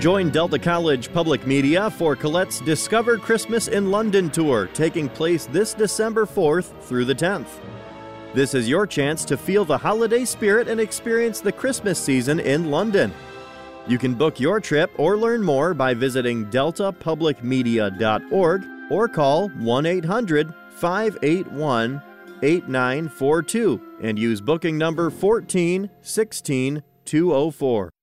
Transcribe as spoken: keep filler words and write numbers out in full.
Join Delta College Public Media for Colette's Discover Christmas in London tour, taking place this December fourth through the tenth. This is your chance to feel the holiday spirit and experience the Christmas season in London. You can book your trip or learn more by visiting delta public media dot org or call one eight hundred, five eight one, eight nine four two and use booking number one four one six two oh four.